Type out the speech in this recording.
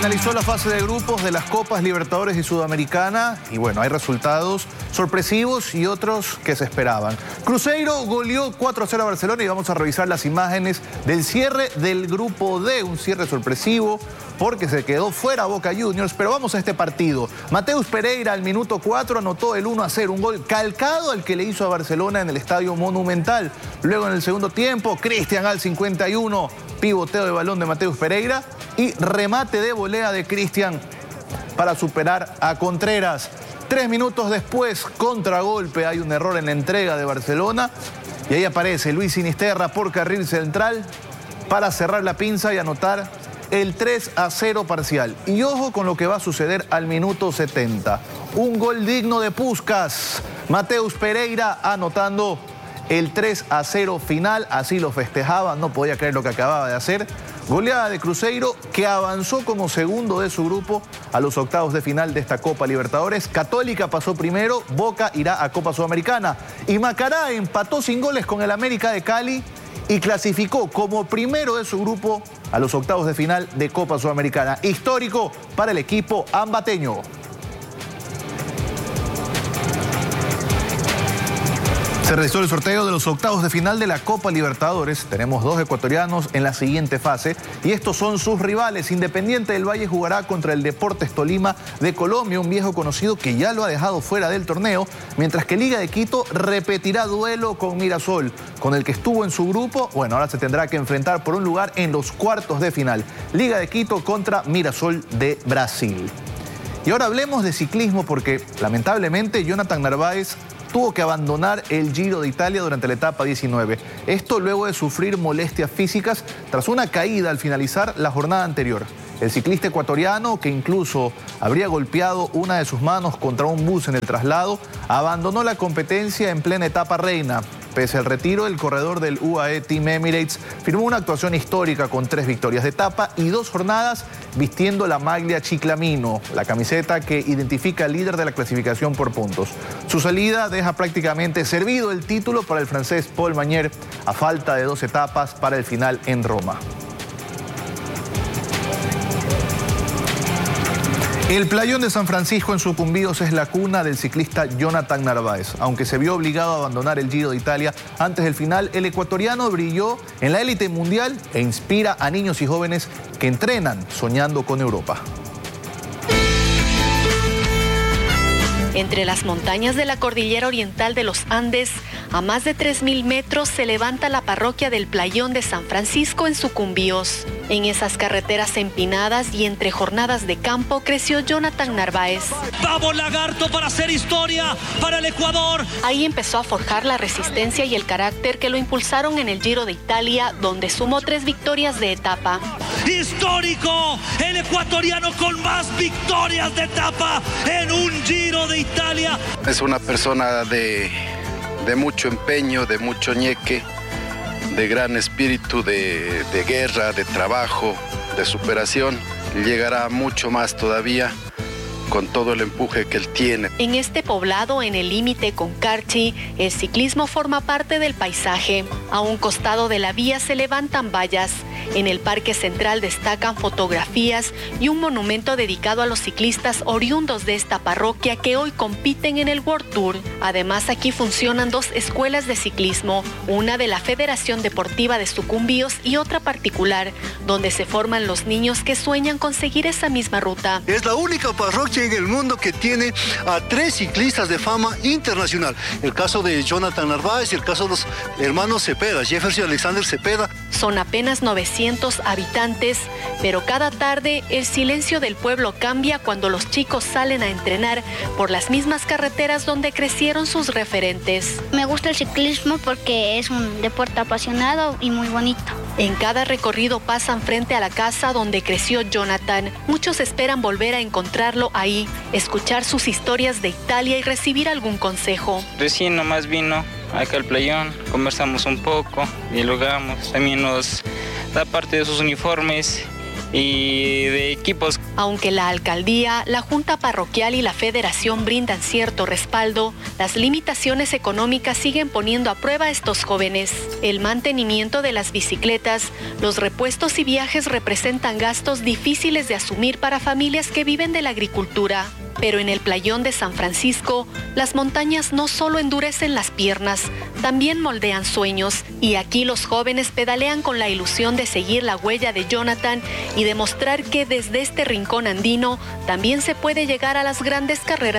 Finalizó la fase de grupos de las Copas Libertadores y Sudamericana y bueno, hay resultados sorpresivos y otros que se esperaban. Cruzeiro goleó 4-0 a Barcelona y vamos a revisar las imágenes del cierre del grupo D, un cierre sorpresivo porque se quedó fuera Boca Juniors, pero vamos a este partido. Mateus Pereira al minuto 4 anotó el 1-0, un gol calcado al que le hizo a Barcelona en el Estadio Monumental. Luego en el segundo tiempo, Cristian al 51, pivoteo de balón de Mateus Pereira y remate de volea de Cristian para superar a Contreras. 3 minutos después, contragolpe, hay un error en la entrega de Barcelona y ahí aparece Luis Sinisterra por carril central para cerrar la pinza y anotar el 3-0 parcial. Y ojo con lo que va a suceder al minuto 70. Un gol digno de Puskás. Mateus Pereira anotando el 3-0 final, así lo festejaba, no podía creer lo que acababa de hacer. Goleada de Cruzeiro que avanzó como segundo de su grupo a los octavos de final de esta Copa Libertadores. Católica pasó primero, Boca irá a Copa Sudamericana. Y Macará empató sin goles con el América de Cali y clasificó como primero de su grupo a los octavos de final de Copa Sudamericana. Histórico para el equipo ambateño. Se realizó el sorteo de los octavos de final de la Copa Libertadores. Tenemos 2 ecuatorianos en la siguiente fase y estos son sus rivales. Independiente del Valle jugará contra el Deportes Tolima de Colombia, un viejo conocido que ya lo ha dejado fuera del torneo, mientras que Liga de Quito repetirá duelo con Mirasol, con el que estuvo en su grupo. Bueno, ahora se tendrá que enfrentar por un lugar en los cuartos de final. Liga de Quito contra Mirasol de Brasil. Y ahora hablemos de ciclismo porque lamentablemente Jonathan Narváez tuvo que abandonar el Giro de Italia durante la etapa 19. Esto luego de sufrir molestias físicas tras una caída al finalizar la jornada anterior. El ciclista ecuatoriano, que incluso habría golpeado una de sus manos contra un bus en el traslado, abandonó la competencia en plena etapa reina. Pese al retiro, el corredor del UAE Team Emirates firmó una actuación histórica con 3 victorias de etapa y 2 jornadas vistiendo la maglia Chiclamino, la camiseta que identifica al líder de la clasificación por puntos. Su salida deja prácticamente servido el título para el francés Paul Magnier a falta de 2 etapas para el final en Roma. El playón de San Francisco en Sucumbíos es la cuna del ciclista Jonathan Narváez. Aunque se vio obligado a abandonar el Giro de Italia antes del final, el ecuatoriano brilló en la élite mundial e inspira a niños y jóvenes que entrenan soñando con Europa. Entre las montañas de la cordillera oriental de los Andes, a más de 3.000 metros, se levanta la parroquia del Playón de San Francisco en Sucumbíos. En esas carreteras empinadas y entre jornadas de campo creció Jonathan Narváez. ¡Vamos, lagarto, para hacer historia para el Ecuador! Ahí empezó a forjar la resistencia y el carácter que lo impulsaron en el Giro de Italia, donde sumó 3 victorias de etapa. ¡Histórico! El ecuatoriano con más victorias de etapa en un Giro de Italia. Es una persona de mucho empeño, de mucho ñeque, de gran espíritu de guerra, de trabajo, de superación. Llegará mucho más todavía con todo el empuje que él tiene. En este poblado, en el límite con Carchi, el ciclismo forma parte del paisaje. A un costado de la vía se levantan vallas. En el parque central destacan fotografías y un monumento dedicado a los ciclistas oriundos de esta parroquia que hoy compiten en el World Tour. Además, aquí funcionan 2 escuelas de ciclismo, una de la Federación Deportiva de Sucumbíos y otra particular, donde se forman los niños que sueñan con seguir esa misma ruta. Es la única parroquia en el mundo que tiene a 3 ciclistas de fama internacional. El caso de Jonathan Narváez y el caso de los hermanos Cepeda, Jefferson y Alexander Cepeda. Son apenas 900 habitantes, pero cada tarde el silencio del pueblo cambia cuando los chicos salen a entrenar por las mismas carreteras donde crecieron sus referentes. Me gusta el ciclismo porque es un deporte apasionado y muy bonito. En cada recorrido pasan frente a la casa donde creció Jonathan. Muchos esperan volver a encontrarlo ahí, escuchar sus historias de Italia y recibir algún consejo. Recién nomás vino acá al playón, conversamos un poco, dialogamos, también nos da parte de sus uniformes y de equipos. Aunque la alcaldía, la junta parroquial y la federación brindan cierto respaldo, las limitaciones económicas siguen poniendo a prueba a estos jóvenes. El mantenimiento de las bicicletas, los repuestos y viajes representan gastos difíciles de asumir para familias que viven de la agricultura. Pero en el playón de San Francisco, las montañas no solo endurecen las piernas, también moldean sueños. Y aquí los jóvenes pedalean con la ilusión de seguir la huella de Jonathan y demostrar que desde este rincón andino también se puede llegar a las grandes carreras